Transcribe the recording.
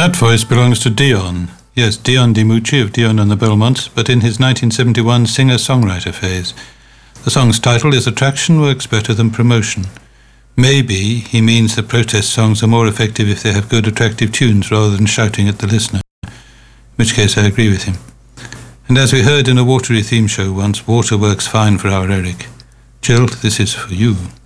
That voice belongs to Dion. Yes, Dion DiMucci of Dion and the Belmonts, but in his 1971 singer-songwriter phase. The song's title is Attraction Works Better Than Promotion. Maybe he means that protest songs are more effective if they have good, attractive tunes rather than shouting at the listener, in which case I agree with him. And as we heard in a Watery theme show once, water works fine for our Eric. Jill, this is for you.